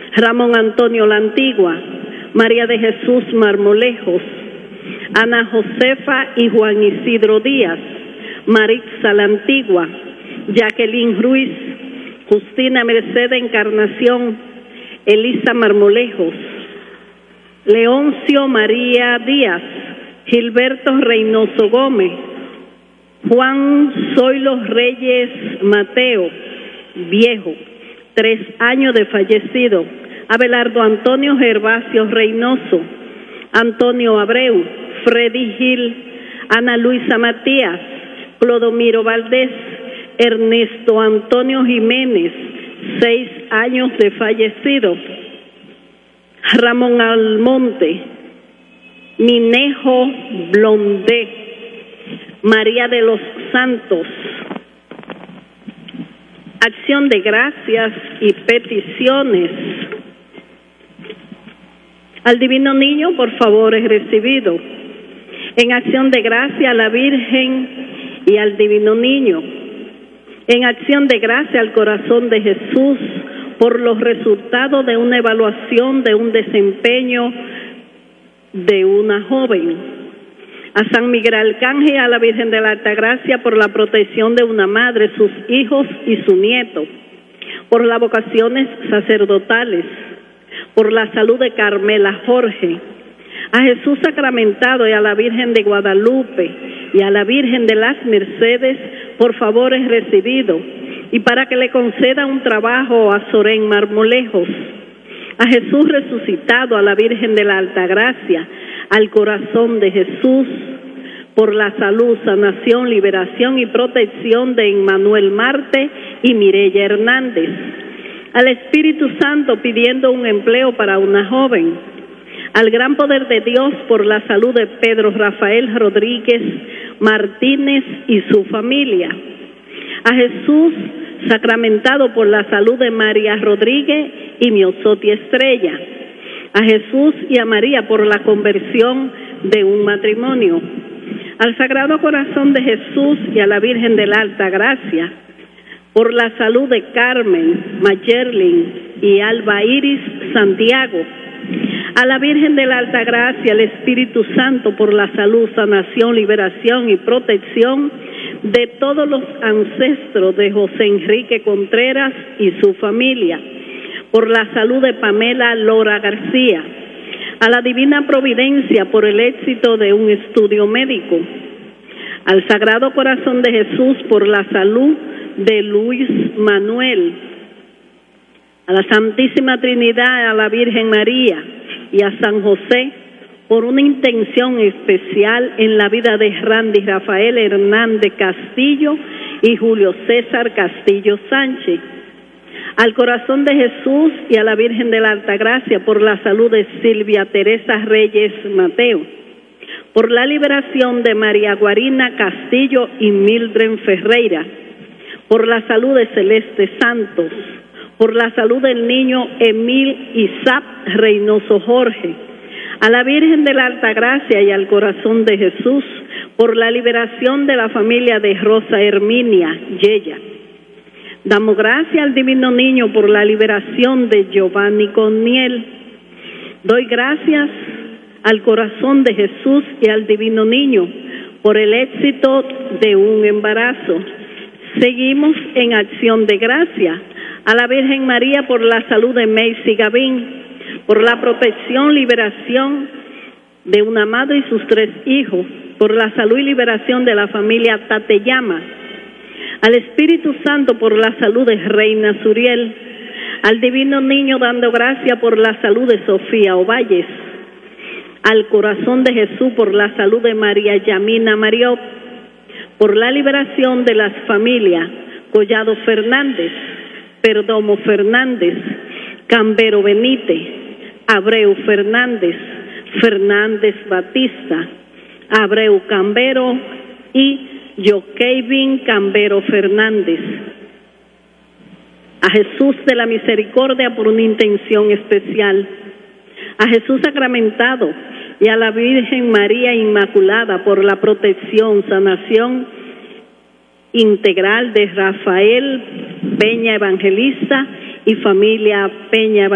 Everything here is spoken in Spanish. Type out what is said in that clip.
Ramón Antonio La Antigua, María de Jesús Marmolejos, Ana Josefa y Juan Isidro Díaz, Maritza La Antigua, Jacqueline Ruiz, Justina Mercedes Encarnación, Elisa Marmolejos, Leoncio María Díaz, Gilberto Reynoso Gómez, Juan Zoilo Reyes Mateo, viejo, 3 años de fallecido, Abelardo Antonio Gervasio Reynoso, Antonio Abreu, Freddy Gil, Ana Luisa Matías, Clodomiro Valdés, Ernesto Antonio Jiménez, 6 años de fallecido, Ramón Almonte, Minejo Blondé, María de los Santos. Acción de gracias y peticiones. Al Divino Niño, por favor, es recibido. En acción de gracia a la Virgen y al Divino Niño. En acción de gracia al corazón de Jesús por los resultados de una evaluación de un desempeño de una joven. A San Miguel Arcángel y a la Virgen de la Altagracia por la protección de una madre, sus hijos y su nieto. Por las vocaciones sacerdotales. Por la salud de Carmela Jorge. A Jesús sacramentado y a la Virgen de Guadalupe y a la Virgen de las Mercedes, por favor es recibido, y para que le conceda un trabajo a Sorén Marmolejos, a Jesús resucitado, a la Virgen de la Altagracia, al corazón de Jesús, por la salud, sanación, liberación y protección de Emmanuel Marte y Mireya Hernández, al Espíritu Santo pidiendo un empleo para una joven, al gran poder de Dios por la salud de Pedro Rafael Rodríguez Martínez y su familia, a Jesús sacramentado por la salud de María Rodríguez y Miosotti Estrella, a Jesús y a María por la conversión de un matrimonio, al Sagrado Corazón de Jesús y a la Virgen de la Alta Gracia, por la salud de Carmen, Mayerlin y Alba Iris Santiago, a la Virgen de la Alta Gracia, al Espíritu Santo por la salud, sanación, liberación y protección de todos los ancestros de José Enrique Contreras y su familia, por la salud de Pamela Lora García, a la Divina Providencia por el éxito de un estudio médico, al Sagrado Corazón de Jesús por la salud de Luis Manuel, a la Santísima Trinidad, a la Virgen María y a San José por una intención especial en la vida de Randy Rafael Hernández Castillo y Julio César Castillo Sánchez, al Corazón de Jesús y a la Virgen de la Altagracia por la salud de Silvia Teresa Reyes Mateo, por la liberación de María Guarina Castillo y Mildred Ferreira, por la salud de Celeste Santos, por la salud del niño Emil Isaac Reynoso Jorge, a la Virgen de la Altagracia y al Corazón de Jesús, por la liberación de la familia de Rosa Herminia Yeya. Damos gracias al Divino Niño por la liberación de Giovanni Coniel. Doy gracias al Corazón de Jesús y al Divino Niño por el éxito de un embarazo. Seguimos en acción de gracia a la Virgen María por la salud de Macy Gavín, por la protección, liberación de una madre y sus 3 hijos, por la salud y liberación de la familia Tateyama, al Espíritu Santo por la salud de Reina Suriel, al Divino Niño dando gracia por la salud de Sofía Ovalles, al Corazón de Jesús por la salud de María Yamina Mariot, por la liberación de las familias Collado Fernández, Perdomo Fernández, Cambero Benítez, Abreu Fernández, Fernández Batista, Abreu Cambero y Joaquín Cambero Fernández. A Jesús de la Misericordia por una intención especial, a Jesús sacramentado y a la Virgen María Inmaculada por la protección, sanación integral de Rafael Peña Evangelista y familia Peña Evangelista.